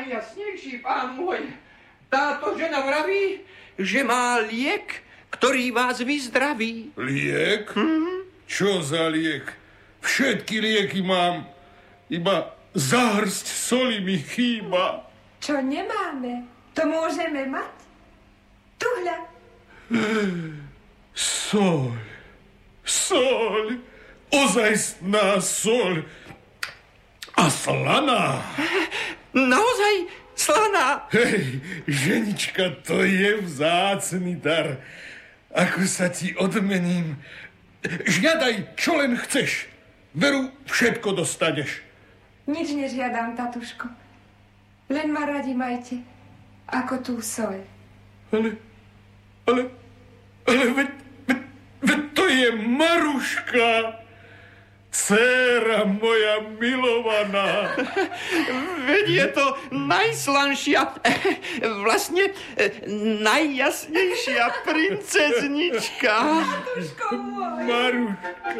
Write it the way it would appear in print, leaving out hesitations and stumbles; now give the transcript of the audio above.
Najjasnejší, pán môj. Táto žena vraví, že má liek, ktorý vás vyzdraví. Liek? Čo za liek? Všetky lieky mám. Iba záhrst soli mi chýba. Čo nemáme, to môžeme mať. Tuhľa. Soľ. Soľ. Ozajstná soľ. A slaná. Naozaj slaná. Hej, ženička, to je vzácny dar. Ako sa ti odmením. Žiadaj, čo len chceš. Veru, všetko dostaneš. Nič nežiadam, tatuško. Len ma radi majte, ako tú soľ. Ale veď to je Maruška. Dcéra moja milovaná. Veď je to najslanšia, vlastne najjasnejšia princeznička. Tatuško môj. Maruška.